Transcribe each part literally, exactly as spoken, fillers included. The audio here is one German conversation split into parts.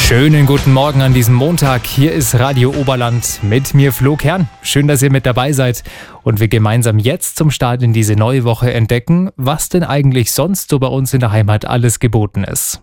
Schönen guten Morgen an diesem Montag. Hier ist Radio Oberland mit mir, Flo Kern. Schön, dass ihr mit dabei seid und wir gemeinsam jetzt zum Start in diese neue Woche entdecken, was denn eigentlich sonst so bei uns in der Heimat alles geboten ist.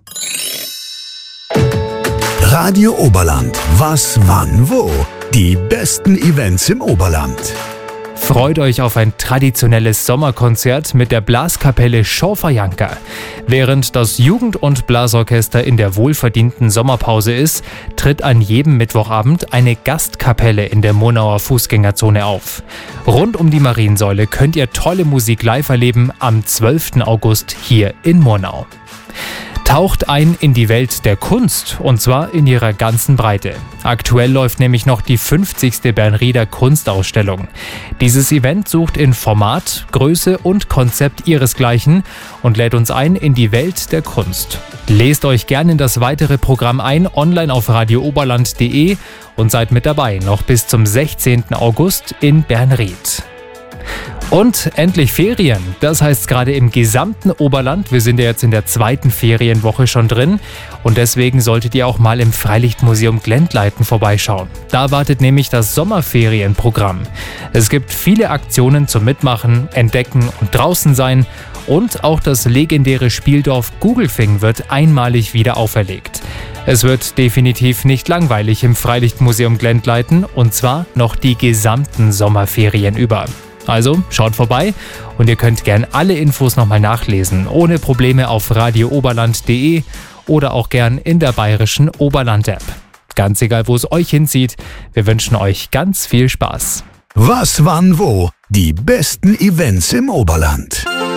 Radio Oberland. Was, wann, wo? Die besten Events im Oberland. Freut euch auf ein traditionelles Sommerkonzert mit der Blaskapelle Schorfajanka. Während das Jugend- und Blasorchester in der wohlverdienten Sommerpause ist, tritt an jedem Mittwochabend eine Gastkapelle in der Monauer Fußgängerzone auf. Rund um die Mariensäule könnt ihr tolle Musik live erleben am zwölften August hier in Monau. Taucht ein in die Welt der Kunst, und zwar in ihrer ganzen Breite. Aktuell läuft nämlich noch die fünfzigste Bernrieder Kunstausstellung. Dieses Event sucht in Format, Größe und Konzept ihresgleichen und lädt uns ein in die Welt der Kunst. Lest euch gerne in das weitere Programm ein, online auf radio oberland punkt de und seid mit dabei, noch bis zum sechzehnten August in Bernried. Und endlich Ferien. Das heißt gerade im gesamten Oberland. Wir sind ja jetzt in der zweiten Ferienwoche schon drin. Und deswegen solltet ihr auch mal im Freilichtmuseum Glendleiten vorbeischauen. Da wartet nämlich das Sommerferienprogramm. Es gibt viele Aktionen zum Mitmachen, Entdecken und draußen sein. Und auch das legendäre Spieldorf Gugelfing wird einmalig wieder auferlegt. Es wird definitiv nicht langweilig im Freilichtmuseum Glendleiten. Und zwar noch die gesamten Sommerferien über. Also schaut vorbei und ihr könnt gern alle Infos nochmal nachlesen, ohne Probleme auf radio oberland punkt de oder auch gern in der bayerischen Oberland-App. Ganz egal, wo es euch hinzieht, wir wünschen euch ganz viel Spaß. Was, wann, wo? Die besten Events im Oberland.